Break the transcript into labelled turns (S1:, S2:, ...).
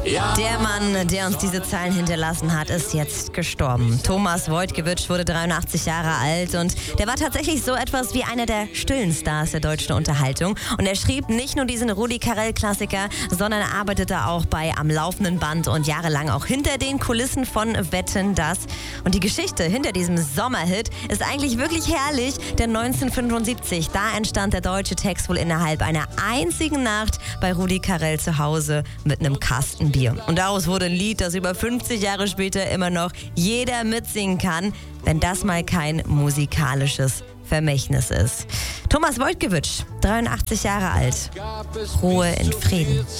S1: Der Mann, der uns diese Zeilen hinterlassen hat, ist jetzt gestorben. Thomas Wojtkiewicz wurde 83 Jahre alt und der war tatsächlich so etwas wie einer der stillen Stars der deutschen Unterhaltung. Und er schrieb nicht nur diesen Rudi Carrell-Klassiker, sondern er arbeitete auch bei Am laufenden Band und jahrelang auch hinter den Kulissen von Wetten, dass. Und die Geschichte hinter diesem Sommerhit ist eigentlich wirklich herrlich, denn 1975, da entstand der deutsche Text wohl innerhalb einer einzigen Nacht bei Rudi Carrell zu Hause mit einem Kasten Bier. Und daraus wurde ein Lied, das über 50 Jahre später immer noch jeder mitsingen kann, wenn das mal kein musikalisches Vermächtnis ist. Thomas Wojtkiewicz, 83 Jahre alt. Ruhe in Frieden.